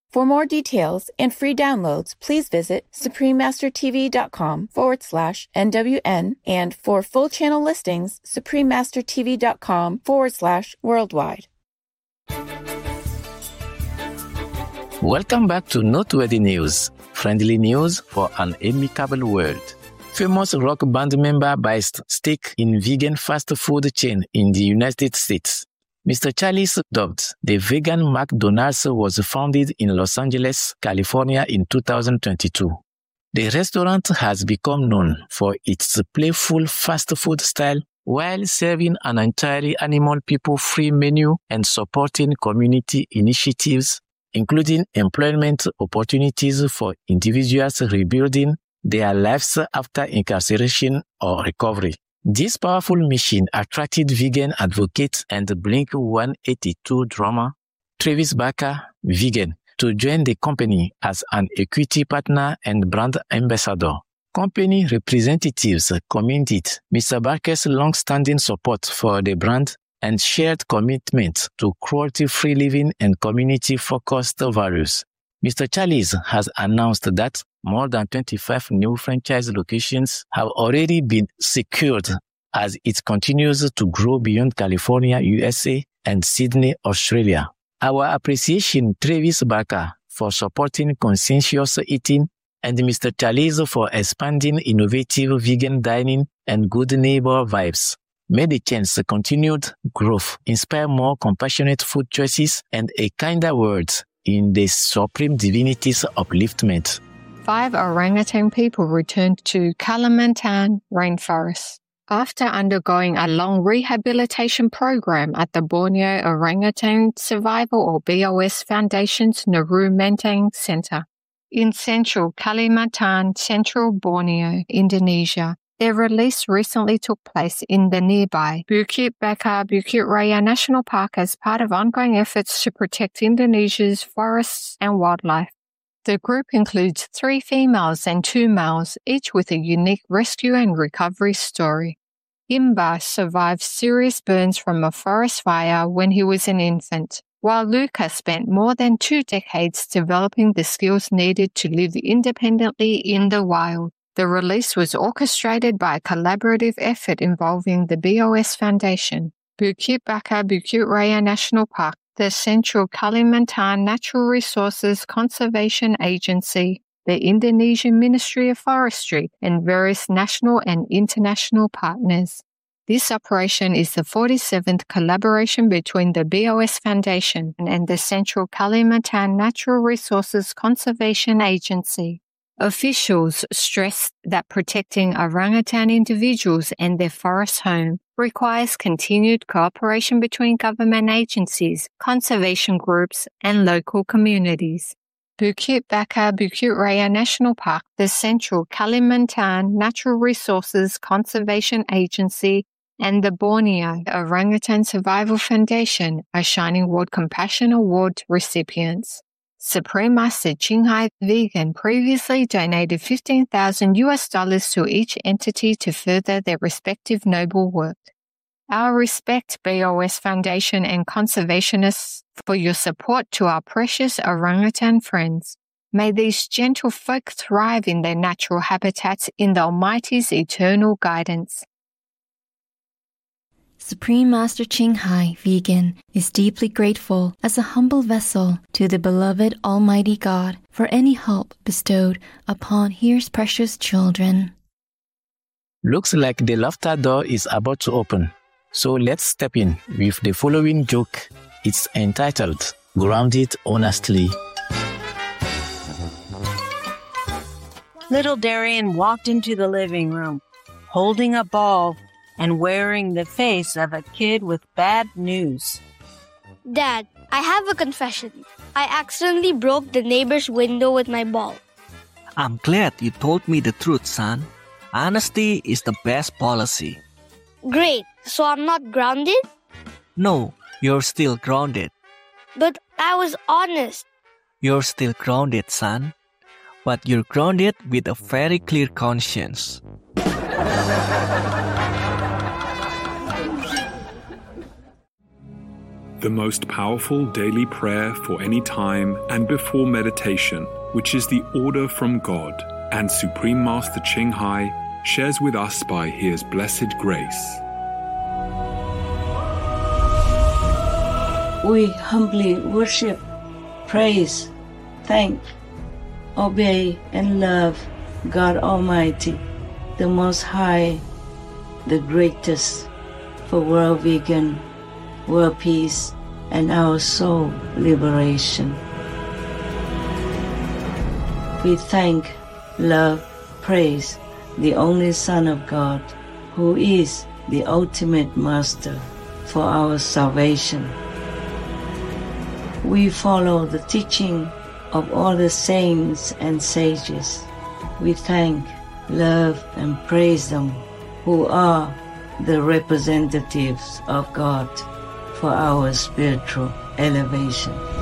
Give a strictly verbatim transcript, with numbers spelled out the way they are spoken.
For more details and free downloads, please visit suprememastertv.com forward slash NWN, and for full channel listings, suprememastertv.com forward slash worldwide. Welcome back to Noteworthy News, friendly news for an amicable world. Famous rock band member buys stake in vegan fast food chain in the United States. Mister Charles Dobbs, the vegan McDonald's, was founded in Los Angeles, California in two thousand twenty-two. The restaurant has become known for its playful fast food style while serving an entirely animal people-free menu and supporting community initiatives, including employment opportunities for individuals rebuilding their lives after incarceration or recovery. This powerful mission attracted vegan advocate and Blink one eighty-two drummer Travis Barker, vegan, to join the company as an equity partner and brand ambassador. Company representatives commended Mister Barker's long-standing support for the brand and shared commitment to cruelty-free living and community-focused values. Mister Charles has announced that more than twenty-five new franchise locations have already been secured as it continues to grow beyond California, U S A, and Sydney, Australia. Our appreciation, Travis Barker, for supporting conscientious eating, and Mister Charles for expanding innovative vegan dining and good neighbor vibes. May the chain's continued growth inspire more compassionate food choices and a kinder world in the Supreme Divinity's upliftment. Five orangutan people returned to Kalimantan rainforest after undergoing a long rehabilitation program at the Borneo Orangutan Survival or B O S Foundation's Nauru Menteng Center in central Kalimantan, central Borneo, Indonesia. Their release recently took place in the nearby Bukit Baka Bukit Raya National Park as part of ongoing efforts to protect Indonesia's forests and wildlife. The group includes three females and two males, each with a unique rescue and recovery story. Imba survived serious burns from a forest fire when he was an infant, while Luca spent more than two decades developing the skills needed to live independently in the wild. The release was orchestrated by a collaborative effort involving the B O S Foundation, Bukit Baka Bukit Raya National Park, the Central Kalimantan Natural Resources Conservation Agency, the Indonesian Ministry of Forestry, and various national and international partners. This operation is the forty-seventh collaboration between the B O S Foundation and the Central Kalimantan Natural Resources Conservation Agency. Officials stressed that protecting orangutan individuals and their forest home requires continued cooperation between government agencies, conservation groups, and local communities. Bukit Baka Bukit Raya National Park, the Central Kalimantan Natural Resources Conservation Agency, and the Borneo Orangutan Survival Foundation are Shining World Compassion Award recipients. Supreme Master Ching Hai Vegan previously donated fifteen thousand U S dollars to each entity to further their respective noble work. Our respect, B O S Foundation and conservationists, for your support to our precious orangutan friends. May these gentle folk thrive in their natural habitats in the Almighty's eternal guidance. Supreme Master Ching Hai Vegan is deeply grateful as a humble vessel to the beloved Almighty God for any help bestowed upon His precious children. Looks like the laughter door is about to open. So let's step in with the following joke. It's entitled, Grounded Honestly. Little Darian walked into the living room, holding a ball and wearing the face of a kid with bad news. Dad, I have a confession. I accidentally broke the neighbor's window with my ball. I'm glad you told me the truth, son. Honesty is the best policy. Great. So I'm not grounded? No, you're still grounded. But I was honest. You're still grounded, son. But you're grounded with a very clear conscience. the most powerful daily prayer for any time and before meditation, which is the order from God, and Supreme Master Ching Hai shares with us by His blessed grace. We humbly worship, praise, thank, obey, and love God Almighty, the Most High, the greatest, for world vegan, world peace, and our soul liberation. We thank, love, praise the only Son of God, who is the ultimate Master for our salvation. We follow the teaching of all the saints and sages. We thank, love, and praise them, who are the representatives of God for our spiritual elevation.